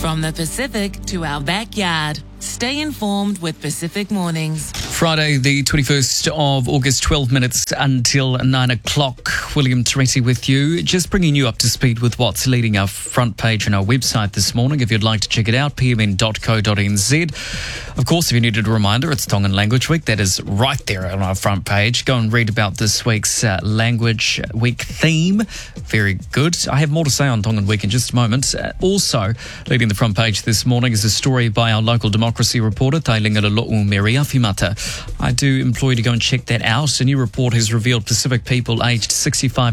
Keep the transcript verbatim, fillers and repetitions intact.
From the Pacific to our backyard. Stay informed with Pacific Mornings. Friday, the twenty-first of August, twelve minutes until nine o'clock. William Teresi with you, just bringing you up to speed with what's leading our front page on our website this morning. If you'd like to check it out, p m n dot co dot n z. Of course, if you needed a reminder, it's Tongan Language Week. That is right there on our front page. Go and read about this week's uh, Language Week theme. Very good. I have more to say on Tongan Week in just a moment. Uh, also, leading the front page this morning is a story by our local democracy reporter, Tailingara Lo'u Mary Afimata. I do implore you to go and check that out. A new report has revealed Pacific people aged sixty-five